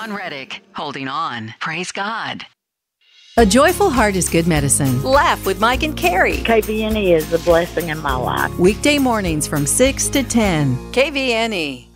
Don Reddick, holding on. Praise God. A joyful heart is good medicine. Laugh with Mike and Carrie. KVNE is a blessing in my life. Weekday mornings from 6 to 10. KVNE.